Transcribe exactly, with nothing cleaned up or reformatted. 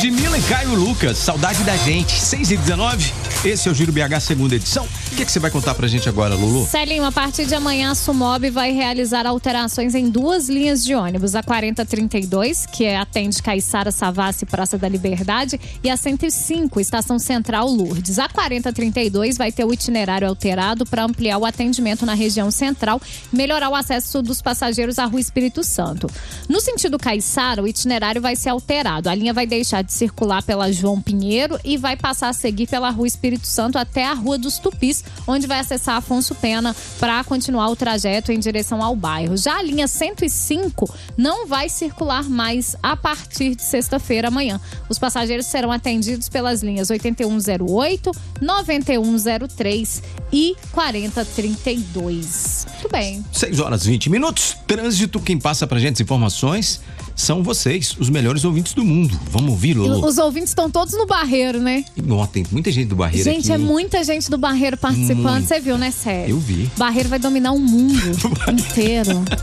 Ludmilla e Caio Lucas, Saudade da Gente, seis e dezenove. Esse é o Giro B H, segunda edição. O que, é que você vai contar pra gente agora, Lulu? Celinho, a partir de amanhã a Sumob vai realizar alterações em duas linhas de ônibus. A quarenta trinta e dois, que atende Caiçara, Savassi, Praça da Liberdade, e a cento e cinco, Estação Central Lourdes. A quarenta trinta e dois vai ter o itinerário alterado para ampliar o atendimento na região central e melhorar o acesso dos passageiros à Rua Espírito Santo. No sentido Caiçara, o itinerário vai ser alterado. A linha vai deixar de circular pela João Pinheiro e vai passar a seguir pela Rua Espírito Santo até a Rua dos Tupis, onde vai acessar Afonso Pena para continuar o trajeto em direção ao bairro. Já a linha cento e cinco não vai circular mais a partir de sexta-feira amanhã. Os passageiros serão atendidos pelas linhas oitenta e um zero oito, noventa e um zero três e quarenta trinta e dois. Muito bem. seis horas e vinte minutos. Trânsito, quem passa pra gente as informações são vocês, os melhores ouvintes do mundo. Vamos ouvir, Lulu? Os ouvintes estão todos no Barreiro, né? Ó, tem muita gente do Barreiro gente, aqui. Gente, é muita gente do Barreiro participando. Você viu, né, Sério? Eu vi. Barreiro vai dominar o mundo inteiro.